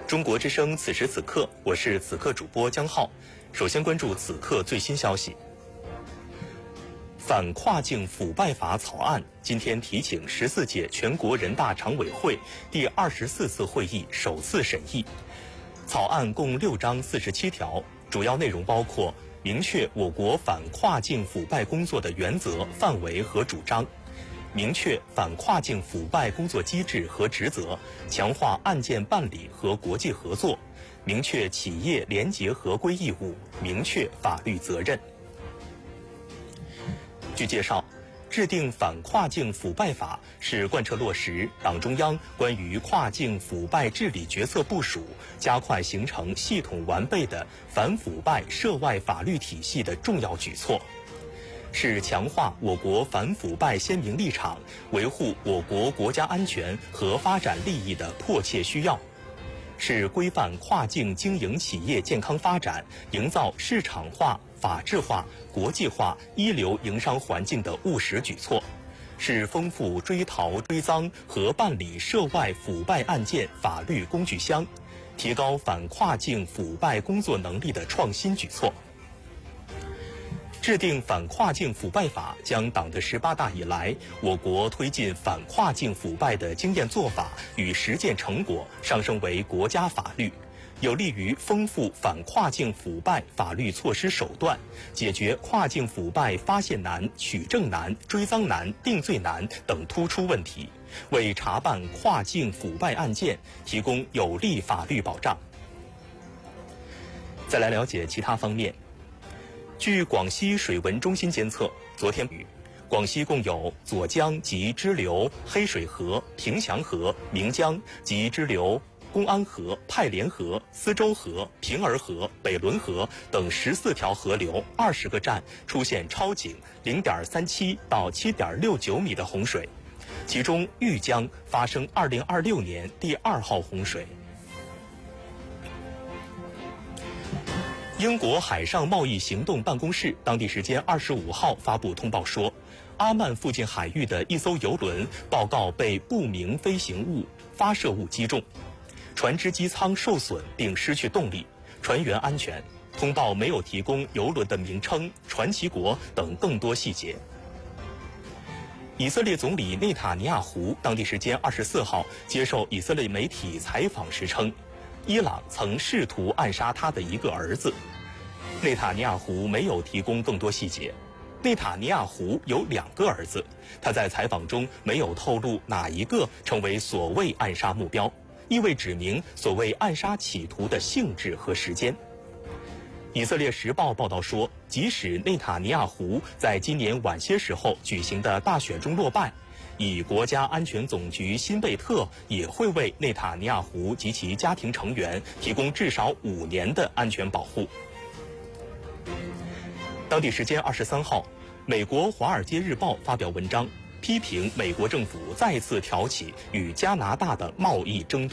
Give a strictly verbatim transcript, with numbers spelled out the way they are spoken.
中国之声此时此刻，我是此刻主播江浩。首先关注此刻最新消息。反跨境腐败法草案今天提请十四届全国人大常委会第二十四次会议首次审议。草案共六章四十七条，主要内容包括明确我国反跨境腐败工作的原则、范围和主张，明确反跨境腐败工作机制和职责，强化案件办理和国际合作，明确企业廉洁合规义务，明确法律责任。据介绍，制定反跨境腐败法是贯彻落实党中央关于跨境腐败治理决策部署，加快形成系统完备的反腐败涉外法律体系的重要举措，是强化我国反腐败鲜明立场，维护我国国家安全和发展利益的迫切需要，是规范跨境经营企业健康发展，营造市场化、法治化、国际化一流营商环境的务实举措，是丰富追逃追赃和办理涉外腐败案件法律工具箱，提高反跨境腐败工作能力的创新举措。制定反跨境腐败法将党的十八大以来我国推进反跨境腐败的经验做法与实践成果上升为国家法律，有利于丰富反跨境腐败法律措施手段，解决跨境腐败发现难、取证难、追赃难、定罪难等突出问题，为查办跨境腐败案件提供有力法律保障。再来了解其他方面。据广西水文中心监测，昨天广西共有左江及支流、黑水河、平祥河、岷江及支流、公安河、派连河、思州河、平儿河、北仑河等十四条河流二十个站出现超警 零点三七 到 七点六九米的洪水，其中玉江发生二零二六年第二号洪水。英国海上贸易行动办公室当地时间二十五号发布通报说，阿曼附近海域的一艘邮轮报告被不明飞行物发射物击中，船只机舱受损并失去动力，船员安全。通报没有提供邮轮的名称、船旗国等更多细节。以色列总理内塔尼亚胡当地时间二十四号接受以色列媒体采访时称，伊朗曾试图暗杀他的一个儿子。内塔尼亚胡没有提供更多细节。内塔尼亚胡有两个儿子，他在采访中没有透露哪一个成为所谓暗杀目标，亦未指明所谓暗杀企图的性质和时间。以色列时报报道说，即使内塔尼亚胡在今年晚些时候举行的大选中落败，以国家安全总局辛贝特也会为内塔尼亚胡及其家庭成员提供至少五年的安全保护。当地时间二十三号，美国《华尔街日报》发表文章，批评美国政府再次挑起与加拿大的贸易争端。